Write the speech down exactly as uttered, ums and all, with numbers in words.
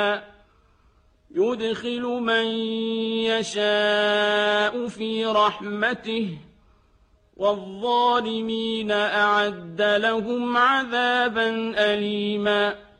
يدخل من يشاء في رحمته والظالمين أعد لهم عذابا أليما